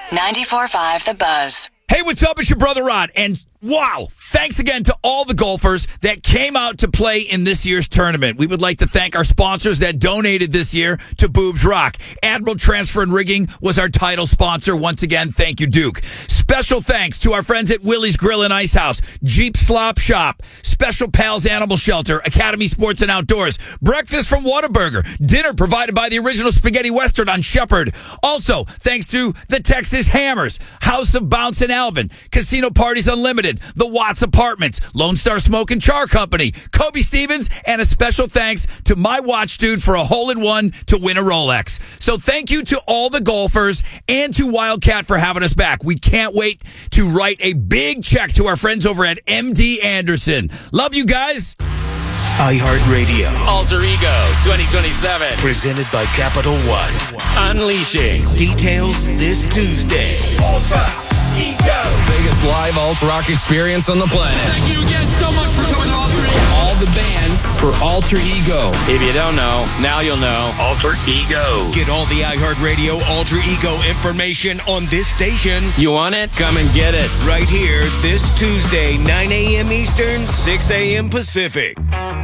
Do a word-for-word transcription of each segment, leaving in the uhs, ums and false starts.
ninety-four point five The Buzz. Hey, what's up? It's your brother Rod. And wow, thanks again to all the golfers that came out to play in this year's tournament. We would like to thank our sponsors that donated this year to Boobs Rock. Admiral Transfer and Rigging was our title sponsor. Once again, thank you, Duke. Special thanks to our friends at Willie's Grill and Ice House, Jeep Slop Shop, Special Pals Animal Shelter, Academy Sports and Outdoors, breakfast from Whataburger, dinner provided by the original Spaghetti Western on Shepherd. Also, thanks to the Texas Hammers, House of Bounce and Alvin, Casino Parties Unlimited, the Watts Apartments, Lone Star Smoke and Char Company, Kobe Stevens, and a special thanks to my watch dude for a hole-in-one to win a Rolex. So thank you to all the golfers and to Wildcat for having us back. We can't wait to write a big check to our friends over at M D Anderson. Love you guys. iHeartRadio. Alter Ego twenty twenty-seven. Presented by Capital One. Unleashing. Details this Tuesday. Ultra Ego. Biggest live alt rock experience on the planet. Thank you again so much for coming to Alter Ego. All the bands for Alter Ego. If you don't know, now you'll know. Alter Ego. Get all the iHeartRadio Alter Ego information on this station. You want it? Come and get it. Right here this Tuesday, nine a.m. Eastern, six a.m. Pacific.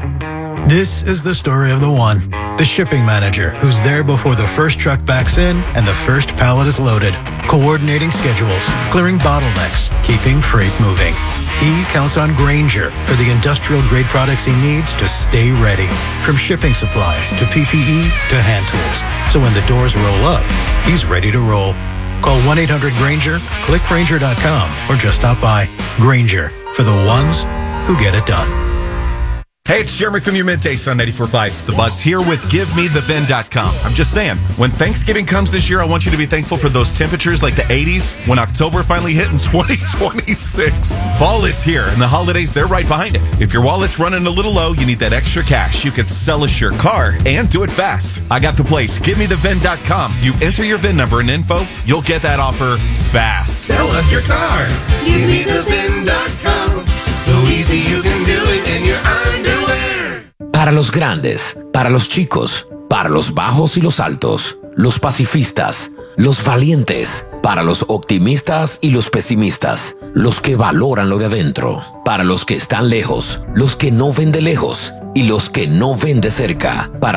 This is the story of the one, the shipping manager who's there before the first truck backs in and the first pallet is loaded, coordinating schedules, clearing bottlenecks, keeping freight moving. He counts on Grainger for the industrial-grade products he needs to stay ready, from shipping supplies to P P E to hand tools. So when the doors roll up, he's ready to roll. Call one eight hundred Grainger, click Grainger dot com, or just stop by. Grainger, for the ones who get it done. Hey, it's Jeremy from your Middays on ninety-four point five. The Buzz here with Give Me The Vin dot com. I'm just saying, when Thanksgiving comes this year, I want you to be thankful for those temperatures like the eighties when October finally hit in twenty twenty-six. Fall is here, and the holidays, they're right behind it. If your wallet's running a little low, you need that extra cash. You could sell us your car and do it fast. I got the place, Give Me The Vin dot com. You enter your V I N number and info, you'll get that offer fast. Sell us your car. Give Me The Vin dot com. So easy you can do it in your underwear. Para los grandes, para los chicos, para los bajos y los altos, los pacifistas, los valientes, para los optimistas y los pesimistas, los que valoran lo de adentro, para los que están lejos, los que no ven de lejos y los que no ven de cerca, para